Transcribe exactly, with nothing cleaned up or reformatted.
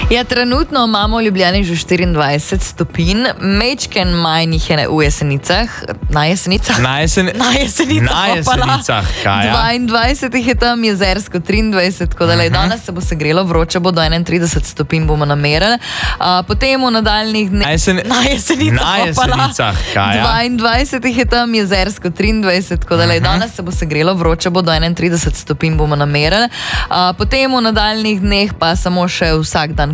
Ja, trenutno imamo v Ljubljani že štiriindvajset stopinj, mečken majnih je v Jesenicah, na Jesenicah? Na, jesen... na Jesenicah, na Jesenicah, kaj ja? dvaindvajset je tam, Jezersko triindvajset, tako da uh -huh. danes se bo segrelo, vroče bo do enaintrideset stopinj bomo namerili. Uh, potem v nadaljnih dneh... Na, jesen... na Jesenicah, na Jesenicah, kaj ja? dvaindvajset je tam, Jezersko triindvajset, tako da uh -huh. danes se bo segrelo, vroče bo do enaintrideset stopinj bomo namerili. Uh, potem v nadaljnih dneh pa samo še vsak dan